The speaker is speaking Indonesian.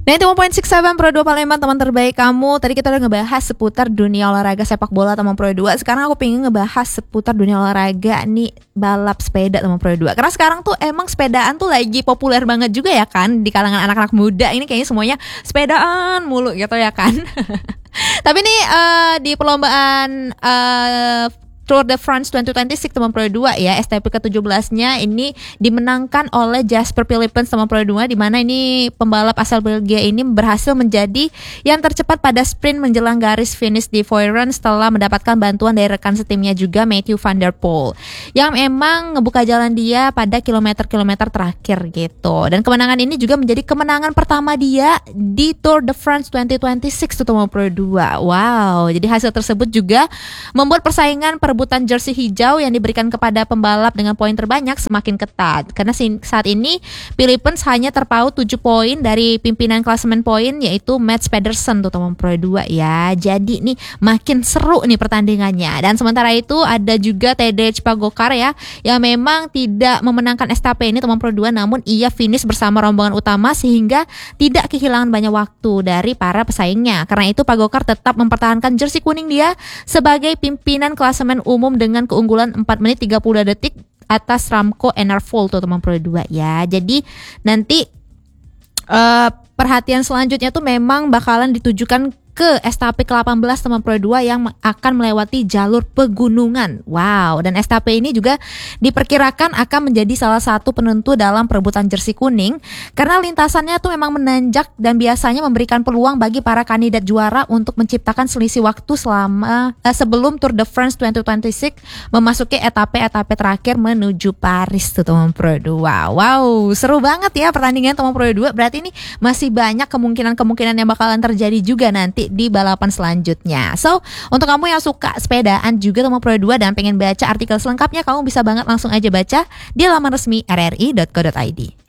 Nah, itu 1.67 Pro 2 Palembang, teman terbaik kamu. Tadi kita udah ngebahas seputar dunia olahraga sepak bola teman Pro 2. Sekarang aku pengen ngebahas seputar dunia olahraga nih, balap sepeda teman Pro 2. Karena sekarang tuh emang sepedaan tuh lagi populer banget juga ya kan, di kalangan anak-anak muda. Ini kayaknya semuanya sepedaan mulu gitu ya kan. Tapi nih di perlombaan Tour de France 2026 teman Pro 2 ya, STP ke-17-nya ini dimenangkan oleh Jasper Philippens teman Pro 2, di mana ini pembalap asal Belgia ini berhasil menjadi yang tercepat pada sprint menjelang garis finish di Foiren setelah mendapatkan bantuan dari rekan setimnya juga Mathieu van der Poel yang memang ngebuka jalan dia pada kilometer-kilometer terakhir gitu. Dan kemenangan ini juga menjadi kemenangan pertama dia di Tour de France 2026 teman Pro 2. Wow, jadi hasil tersebut juga membuat persaingan perebutan jersey hijau yang diberikan kepada pembalap dengan poin terbanyak semakin ketat. Karena saat ini Philippens hanya terpaut 7 poin dari pimpinan klasemen poin yaitu Mats Pedersen tuh teman Pro 2 ya. Jadi nih makin seru nih pertandingannya. Dan sementara itu ada juga Tadej Pogačar ya, yang memang tidak memenangkan estafet ini teman Pro 2, namun ia finish bersama rombongan utama sehingga tidak kehilangan banyak waktu dari para pesaingnya. Karena itu Pogačar tetap mempertahankan jersey kuning dia sebagai pimpinan klasemen umum dengan keunggulan 4 menit 30 detik atas Remco Evenepoel tuh teman Pro 2 ya. Jadi nanti perhatian selanjutnya tuh memang bakalan ditujukan ke estafet ke-18 teman Pro 2 yang akan melewati jalur pegunungan. Wow, dan estafet ini juga diperkirakan akan menjadi salah satu penentu dalam perebutan jersey kuning karena lintasannya tuh memang menanjak dan biasanya memberikan peluang bagi para kandidat juara untuk menciptakan selisih waktu sebelum Tour de France 2026 memasuki etape terakhir menuju Paris tuh teman Pro 2. Wow, seru banget ya pertandingan teman Pro 2. Berarti ini masih banyak kemungkinan yang bakalan terjadi juga nanti di balapan selanjutnya. So, untuk kamu yang suka sepedaan juga teman Pro 2 dan pengen baca artikel selengkapnya, kamu bisa banget langsung aja baca di laman resmi rri.co.id.